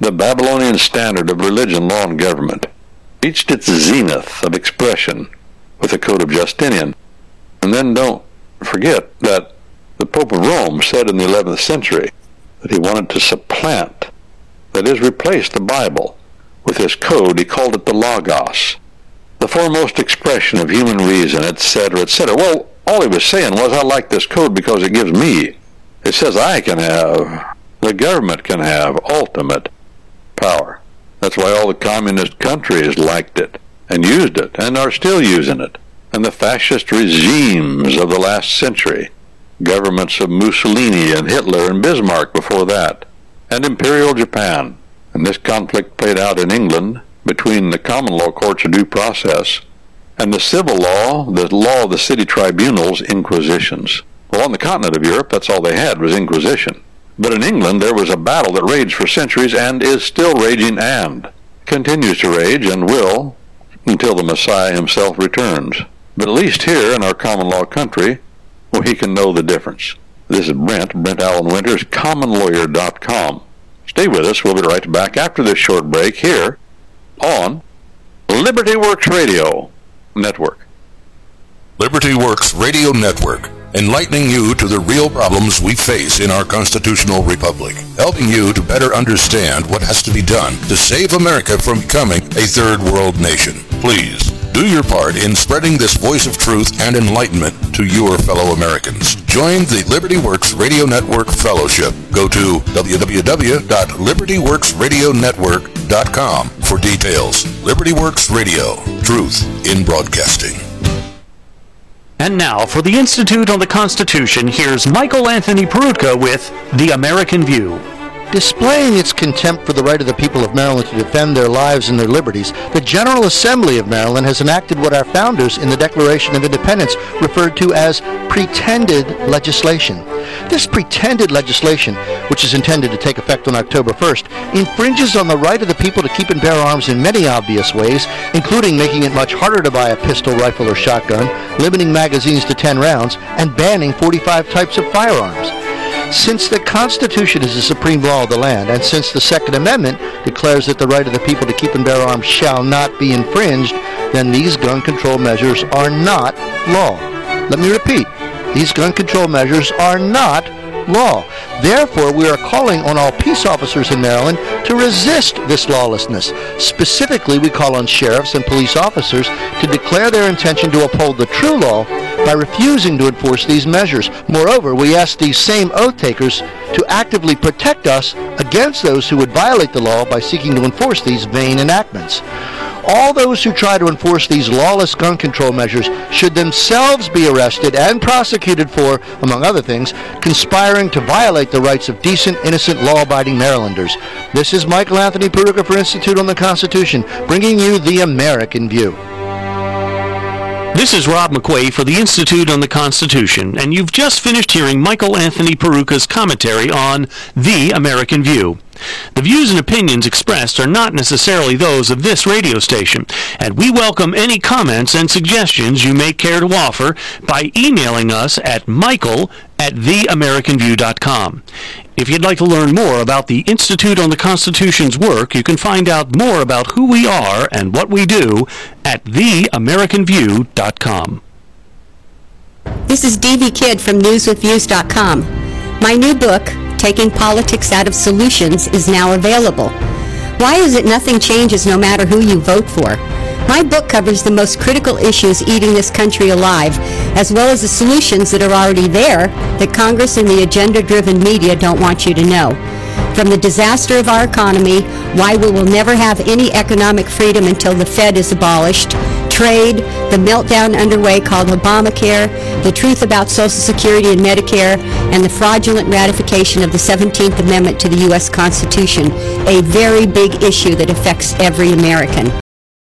the Babylonian standard of religion, law, and government, reached its zenith of expression with the Code of Justinian. And then don't forget that the Pope of Rome said in the 11th century that he wanted to supplant, that is, replace the Bible with his code. He called it the Logos, the foremost expression of human reason, etc., etc. Well, all he was saying was, I like this code because it gives me, it says I can have, the government can have ultimate power. That's why all the communist countries liked it and used it and are still using it. And the fascist regimes of the last century, governments of Mussolini and Hitler and Bismarck before that, and Imperial Japan. And this conflict played out in England between the common law courts of due process and the civil law, the law of the city tribunals, inquisitions. Well, on the continent of Europe, that's all they had was inquisition. But in England, there was a battle that raged for centuries and is still raging and continues to rage and will until the Messiah himself returns. But at least here in our common law country, we can know the difference. This is Brent Allen Winters, commonlawyer.com. Stay with us. We'll be right back after this short break here on Liberty Works Radio Network. Liberty Works Radio Network, enlightening you to the real problems we face in our constitutional republic, helping you to better understand what has to be done to save America from becoming a third world nation. Please, do your part in spreading this voice of truth and enlightenment to your fellow Americans. Join the Liberty Works Radio Network Fellowship. Go to www.libertyworksradionetwork.com for details. Liberty Works Radio, truth in broadcasting. And now, for the Institute on the Constitution, here's Michael Anthony Peroutka with The American View. Displaying its contempt for the right of the people of Maryland to defend their lives and their liberties, the General Assembly of Maryland has enacted what our founders in the Declaration of Independence referred to as pretended legislation. This pretended legislation, which is intended to take effect on October 1st, infringes on the right of the people to keep and bear arms in many obvious ways, including making it much harder to buy a pistol, rifle, or shotgun, limiting magazines to 10 rounds, and banning 45 types of firearms. Since the Constitution is the supreme law of the land, and since the Second Amendment declares that the right of the people to keep and bear arms shall not be infringed, then these gun control measures are not law. Let me repeat. These gun control measures are not law. Therefore, we are calling on all peace officers in Maryland to resist this lawlessness. Specifically, we call on sheriffs and police officers to declare their intention to uphold the true law by refusing to enforce these measures. Moreover, we ask these same oath takers to actively protect us against those who would violate the law by seeking to enforce these vain enactments. All those who try to enforce these lawless gun control measures should themselves be arrested and prosecuted for, among other things, conspiring to violate the rights of decent, innocent, law-abiding Marylanders. This is Michael Anthony Peroutka for Institute on the Constitution, bringing you the American View. This is Rob McQuay for the Institute on the Constitution, and you've just finished hearing Michael Anthony Perouka's commentary on The American View. The views and opinions expressed are not necessarily those of this radio station, and we welcome any comments and suggestions you may care to offer by emailing us at michael@theamericanview.com. If you'd like to learn more about the Institute on the Constitution's work, you can find out more about who we are and what we do at theamericanview.com. This is Dee Kidd from newswithviews.com. My new book, Taking Politics Out of Solutions, is now available. Why is it nothing changes no matter who you vote for? My book covers the most critical issues eating this country alive, as well as the solutions that are already there that Congress and the agenda-driven media don't want you to know. From the disaster of our economy, why we will never have any economic freedom until the Fed is abolished, trade, the meltdown underway called Obamacare, the truth about Social Security and Medicare, and the fraudulent ratification of the 17th Amendment to the U.S. Constitution, a very big issue that affects every American.